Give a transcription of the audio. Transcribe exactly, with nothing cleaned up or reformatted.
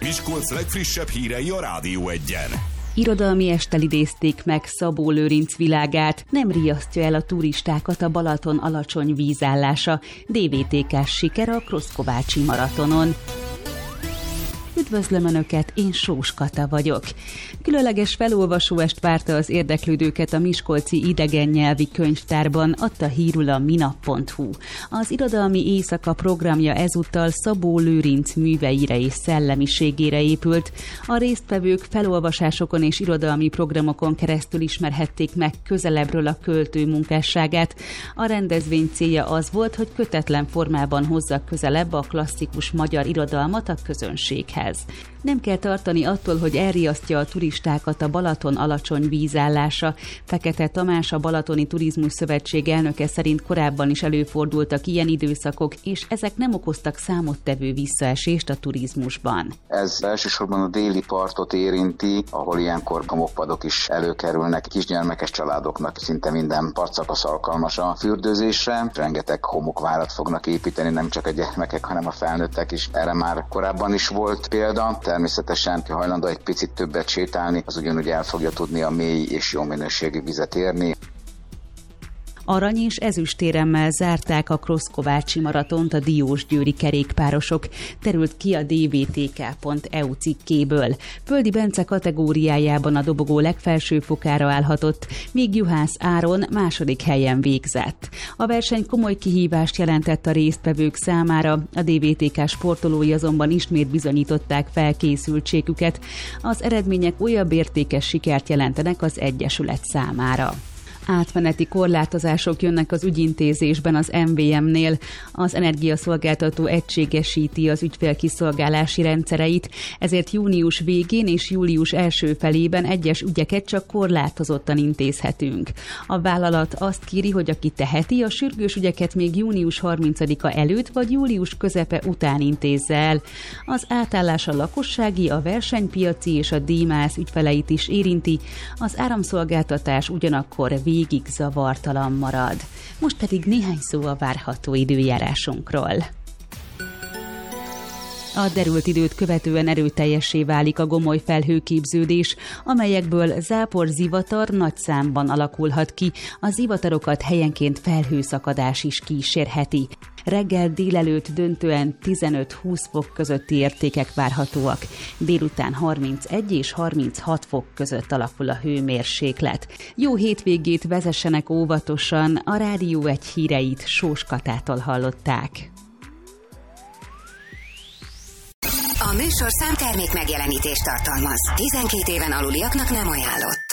Miskolc legfrissebb hírei a Rádió Egyen. Irodalmi estel idézték meg Szabó Lőrinc világát, nem riasztja el a turistákat a Balaton alacsony vízállása. dé vé té ká-s siker a Kroszkovácsi maratonon. Üdvözlöm Önöket, én Sós Kata vagyok. Különleges felolvasóest várta az érdeklődőket a miskolci idegen nyelvi könyvtárban, adta hírül a minap pont hu. Az irodalmi éjszaka programja ezúttal Szabó Lőrinc műveire és szellemiségére épült. A résztvevők felolvasásokon és irodalmi programokon keresztül ismerhették meg közelebbről a költő munkásságát. A rendezvény célja az volt, hogy kötetlen formában hozza közelebb a klasszikus magyar irodalmat a közönséghez. Nem kell tartani attól, hogy elriasztja a turistákat a Balaton alacsony vízállása. Fekete Tamás, a Balatoni Turizmus Szövetség elnöke szerint korábban is előfordultak ilyen időszakok, és ezek nem okoztak számottevő visszaesést a turizmusban. Ez elsősorban a déli partot érinti, ahol ilyenkor homokpadok is előkerülnek. Kisgyermekes családoknak szinte minden partszakasz alkalmas a fürdőzésre. Rengeteg homokvárat fognak építeni, nem csak a gyermekek, hanem a felnőttek is. Erre már korábban is volt példa. Természetesen, ha hajlandó egy picit többet sétálni, az ugyanúgy el fogja tudni a mély és jó minőségű vizet érni. Arany és ezüstéremmel zárták a Kroszkovácsi maratont a diósgyőri kerékpárosok, terült ki a dé vé té ká pont e u cikkéből. Földi Bence kategóriájában a dobogó legfelső fokára állhatott, míg Juhász Áron második helyen végzett. A verseny komoly kihívást jelentett a résztvevők számára, a dé vé té ká sportolói azonban ismét bizonyították felkészültségüket. Az eredmények újabb értékes sikert jelentenek az egyesület számára. Átmeneti korlátozások jönnek az ügyintézésben az em vé em-nél. Az energiaszolgáltató egységesíti az ügyfélkiszolgálási rendszereit, ezért június végén és július első felében egyes ügyeket csak korlátozottan intézhetünk. A vállalat azt kéri, hogy aki teheti, a sürgős ügyeket még június harmincadika előtt vagy július közepe után intézze el. Az átállás a lakossági, a versenypiaci és a díjmász ügyfeleit is érinti, az áramszolgáltatás ugyanakkor végig zavartalan marad. Most pedig néhány szó a várható időjárásunkról. A derült időt követően erőteljessé válik a gomoly felhőképződés, amelyekből zápor-zivatar nagy számban alakulhat ki, a zivatarokat helyenként felhőszakadás is kísérheti. Reggel délelőtt döntően tizenöt-húsz fok közötti értékek várhatóak, délután harmincegy és harminchat fok között alakul a hőmérséklet. Jó hétvégét vezessenek óvatosan, a Rádió Egy híreit Sós Katától hallották. A műsorszám termék megjelenítést tartalmaz. tizenkét éven aluliaknak nem ajánlott.